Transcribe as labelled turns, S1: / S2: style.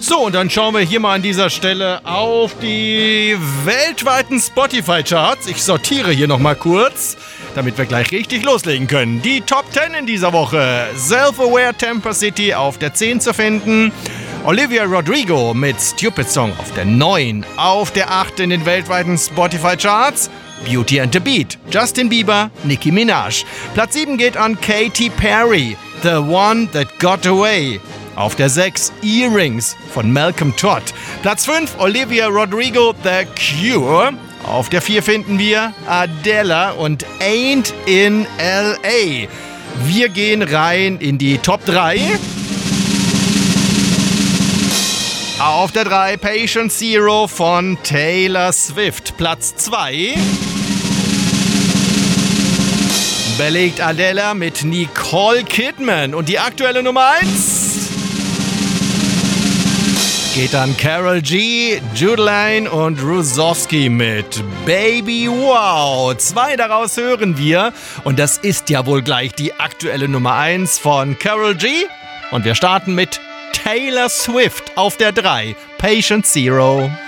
S1: So, und dann schauen wir hier mal an dieser Stelle auf die weltweiten Spotify-Charts. Ich sortiere hier nochmal kurz, damit wir gleich richtig loslegen können. Die Top 10 in dieser Woche. Self-Aware Temper City auf der 10 zu finden. Olivia Rodrigo mit Stupid Song auf der 9. Auf der 8 in den weltweiten Spotify-Charts. Beauty and the Beat. Justin Bieber, Nicki Minaj. Platz 7 geht an Katy Perry. The One That Got Away. Auf der 6 Earrings von Malcolm Todd. Platz 5 Olivia Rodrigo, The Cure. Auf der 4 finden wir Adele und Ain't in L.A. Wir gehen rein in die Top 3. Auf der 3 Patient Zero von Taylor Swift. Platz 2 belegt Adele mit Nicole Kidman. Und die aktuelle Nummer 1 geht an Karol G, Judeline und Rusowski mit Baby Wow. 2 daraus hören wir. Und das ist ja wohl gleich die aktuelle Nummer 1 von Karol G. Und wir starten mit Taylor Swift auf der 3, Patient Zero.